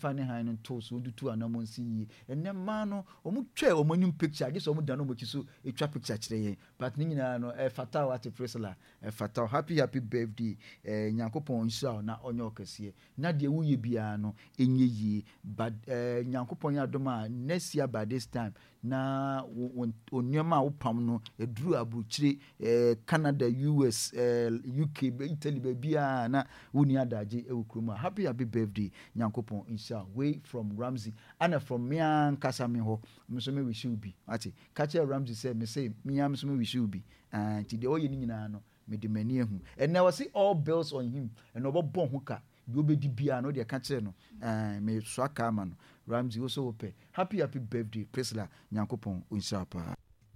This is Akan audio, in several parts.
funny high and toast so do two and no see and then man omu twa omu picture just omu da no mo so e twa picture kire but ni nyina no fatal at presela fatal happy birthday nyankopon nhyira na onye okese na de wuye bia no enye yi but nyankopon ya doma next year by this time na onyema wopam no eduru abuchire Canada US UK Italy bia na woni adaje ewukruma happy birthday nyankopon insha way from Ramsey and from me an kasame ho me wish you be ati catch Ramsey say me say me am so me wish you be and the oye ni nyina no me de mani ehu and now see all bells on him and obon ho ka bi obedi bia no de ka kire no me swaka ama no Ramsey also ope happy birthday Priscilla nyankopon insha pa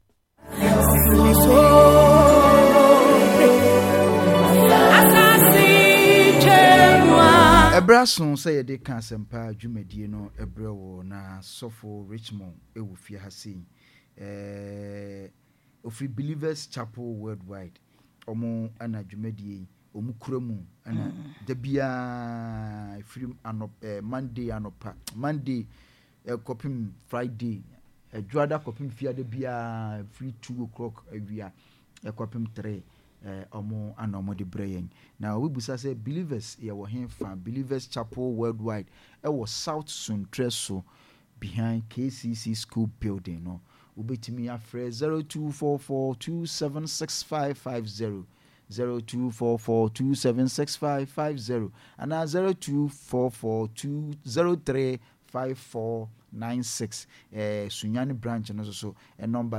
Ebrason say de kan sempa dwumadie no ebrewo na sofo Richmond ewu fie ha sei Free Believers Chapel Worldwide omo ana dwumadie omu kuramu ana da bia free Monday anopa Monday kopim Friday Juada kopim fia da bia free 2:00 awia kopim 3 omo ana omo de breyen na we busa say Believers ye wo hen fan Believers Chapel Worldwide e wo South Suntreso behind KCC school building no ubetimi afre 0244276550 0244276550 and 0244203546 Sunyani branch no so number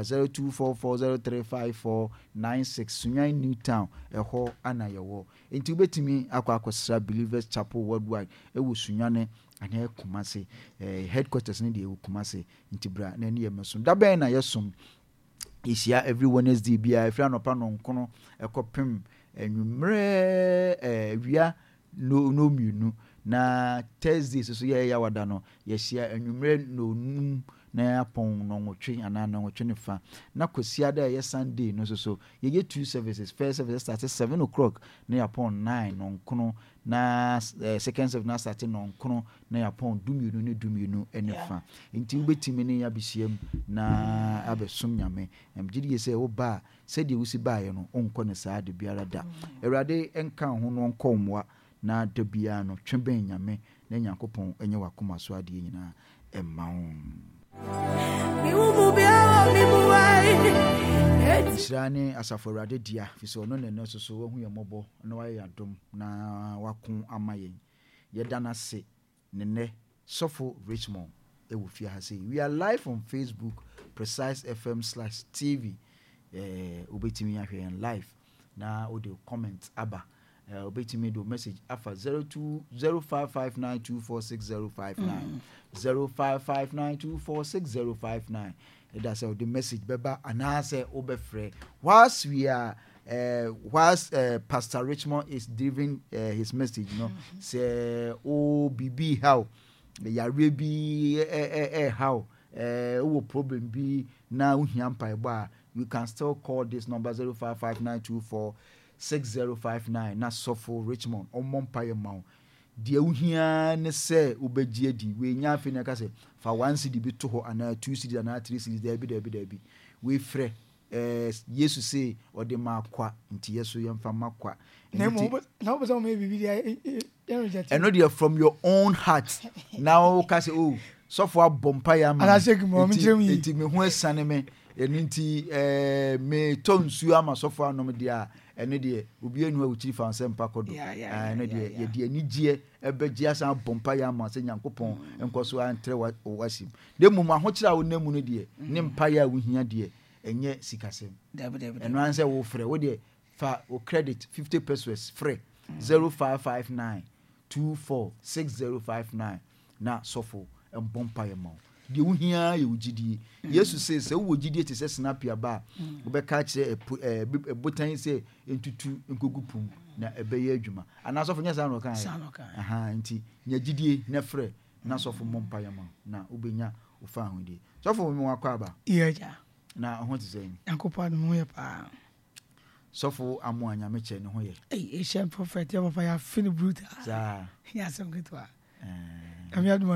0244035496 Sunyani Newtown ho ana yewo enti ubetimi akwakosra Believers Chapel Worldwide e wo Sunyani ane Kumase headquarters ni de Kumase enti bra na ne yemeso da ben na yesom isia every Wednesday bia ifra no pa no nkono ekopem enwumre wia no miunu na Thursday so ye ya wada no ye hia enwumre no num na apon no nwotwe ana na nwotwe ne fa na kosia da ye Sunday no so ye get two services. First service start at 7:00 na apon 9 no nkono na second service na start no nkono na apon dumienu ene fa enti ubetimi ne ya bihiem na abesum nyame gidi ye say wo ba se de wusi ba ye no onko ne saa de biara da Ewurade enka ho no onko mwa na de bia no tweben nyame na Nyankopon enye wakoma so ade nyina emma ho Israni asafo Ewurade dia fiso no ne so wahu ye mobo na waye adom na wakon amaye yedana se ne sofo Richmond ewu fie ha say we are live on Facebook Precise FM/TV obetimi ahwe en live na o de comment aba obetimi do message afa 020559246059 0559246059 that's how the message beba anase obefre whilst we are Pastor Richmond is delivering his message say bibi how ya rebi how problem be na uhia mpaibo you can still call this number 0559246059 na sofo Richmond omompaye mawo de uhia ne se ubegie di we nya afi na ka se fa 1 cd bi to ho ana 2 cd ana 3 cd da bi we frɛ Yesu say ode makwa nti Yesu yemfa makwa na obo so maybe bi and no from your own heart now ka se sofo abompa ya ma nti me ho asane me nti me tonsu ama sofo anom dia ene de obi enu awuchi fa nsempa kodo ene de ye de anigye ebegia san bompa ya ma se Nyankopon enkoso antre wasim de mum ahokyira wo namu no de ne mpa ya wo hia de enye sikasem eno anse wo frɛ wo de fa o credit 50 pesos free 0559246059 na sofo embompa ya ma de wo hia ye wugidi Yesu say se wo wugidi te se snapia ba wo be ka kire botan se entutu nkogupum na ebeye adwuma ana sofo nya sa no kan nti nya gidie na frɛ na sofo mompa ya ma na ubenya ufa ahudi sofo mo akwa aba iya na ho te say Yakopa no ye pa sofo amu anya meche ne ho ye Asian prophet ya papa ya fini brutal za ya some good wa